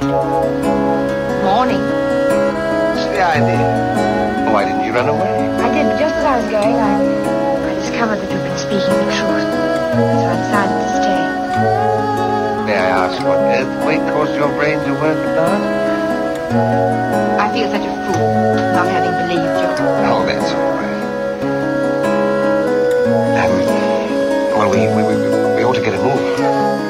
Morning. What's the idea? Why didn't you run away? I did, but just as I was going, I discovered that you've been speaking the truth. So I decided to stay. May I ask what earthquake caused your brain to work about? I feel such a fool, not having believed you. Oh, that's all right. Well, we ought to get a move.